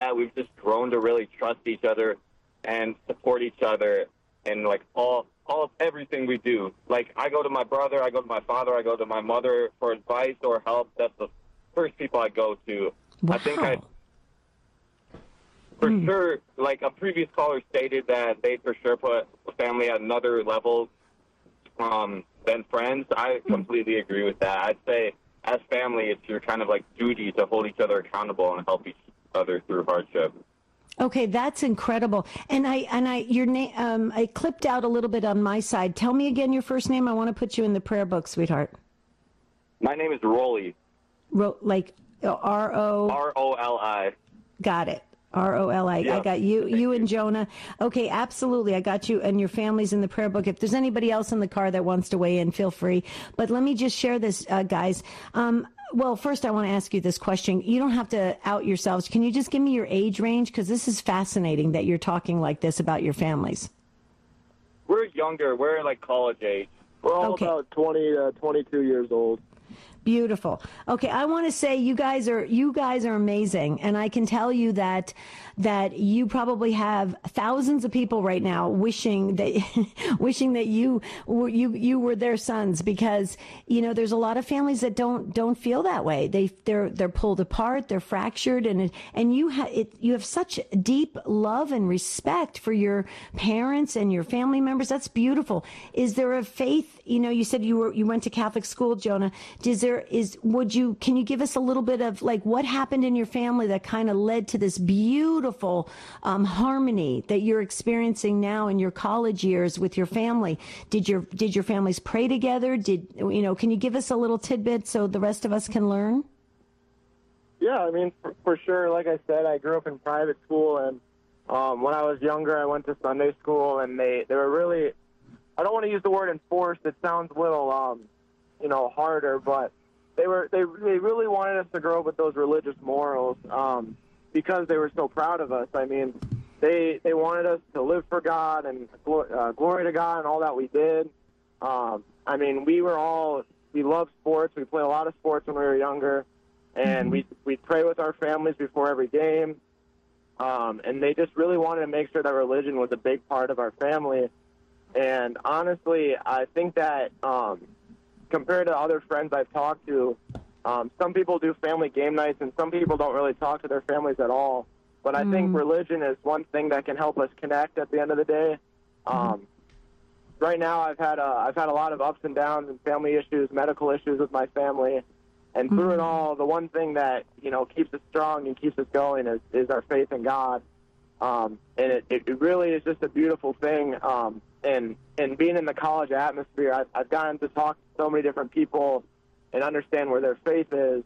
that, we've just grown to really trust each other and support each other in, like, all of everything we do. Like, I go to my brother, I go to my father, I go to my mother for advice or help. That's the first people I go to. Wow. I think for sure, like a previous caller stated that they for sure put family at another level than friends. I completely agree with that. I'd say as family, it's your kind of like duty to hold each other accountable and help each other through hardship. Okay, that's incredible. And your name, I clipped out a little bit on my side. Tell me again your first name. I want to put you in the prayer book, sweetheart. My name is Rolly. Like R-O... R-O-L-I. Got it. R-O-L-I. Yeah. I got you and Jonah. Okay, absolutely. I got you and your family's in the prayer book. If there's anybody else in the car that wants to weigh in, feel free. But let me just share this, guys. Well, first I want to ask you this question. You don't have to out yourselves. Can you just give me your age range? Because this is fascinating that you're talking like this about your families. We're younger. We're like college age. We're all about 20 to 22 years old. Beautiful. Okay, I want to say you guys are amazing, and I can tell you that you probably have thousands of people right now wishing that you were their sons, because there's a lot of families that don't feel that way. They're pulled apart, they're fractured, and you have such deep love and respect for your parents and your family members. That's beautiful. Is there a faith? You said you went to Catholic school, Jonah. Can you give us a little bit of like what happened in your family that kind of led to this beautiful harmony that you're experiencing now in your college years with your family? Did your families pray together? Can you give us a little tidbit so the rest of us can learn? Yeah, I mean, for sure. Like I said, I grew up in private school, and when I was younger, I went to Sunday school, and they were really, I don't want to use the word enforced. It sounds a little, harder, but they really wanted us to grow up with those religious morals because they were so proud of us. I mean, they wanted us to live for God and glory to God and all that we did. I mean, we loved sports. We played a lot of sports when we were younger, and we'd pray with our families before every game. And they just really wanted to make sure that religion was a big part of our family. And honestly, I think that compared to other friends I've talked to, some people do family game nights, and some people don't really talk to their families at all. But I think religion is one thing that can help us connect at the end of the day. Right now, I've had a lot of ups and downs and family issues, medical issues with my family, and through it all, the one thing that keeps us strong and keeps us going is our faith in God. And it really is just a beautiful thing. And being in the college atmosphere, I've gotten to talk to so many different people and understand where their faith is.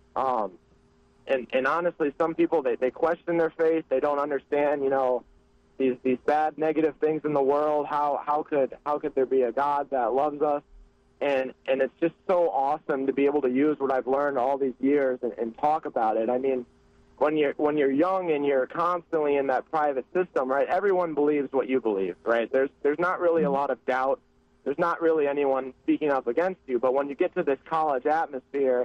And honestly, some people, they question their faith. They don't understand, these bad, negative things in the world. How could there be a God that loves us? And it's just so awesome to be able to use what I've learned all these years and talk about it. I mean, when you're young and you're constantly in that private system, right, everyone believes what you believe, right? There's not really a lot of doubt. There's not really anyone speaking up against you. But when you get to this college atmosphere,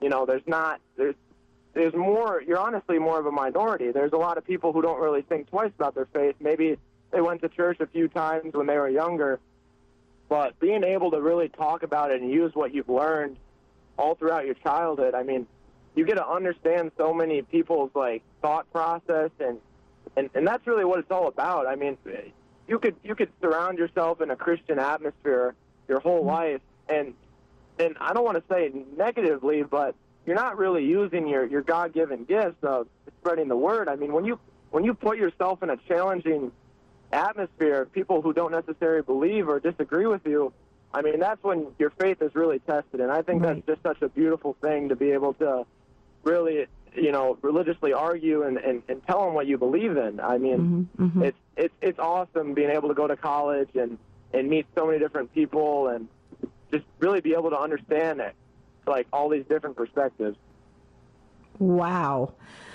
there's more, you're honestly more of a minority. There's a lot of people who don't really think twice about their faith. Maybe they went to church a few times when they were younger. But being able to really talk about it and use what you've learned all throughout your childhood, I mean, you get to understand so many people's thought process, and that's really what it's all about. I mean, you could surround yourself in a Christian atmosphere your whole life, and I don't want to say negatively, but you're not really using your God-given gifts of spreading the word. I mean, when you put yourself in a challenging atmosphere of people who don't necessarily believe or disagree with you, I mean, that's when your faith is really tested. And I think that's just such a beautiful thing to be able to really, religiously argue and tell them what you believe in. I mean, it's awesome being able to go to college and meet so many different people and just really be able to understand it, all these different perspectives. Wow.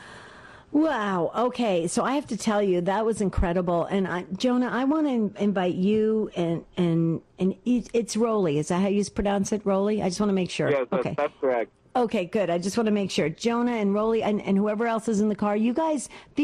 Okay. So I have to tell you, that was incredible. And Jonah, I want to invite you and it's Rolly. Is that how you pronounce it, Rolly? I just want to make sure. Yes, okay. That's correct. Okay, good. I just want to make sure. Jonah and Rolly and whoever else is in the car, you guys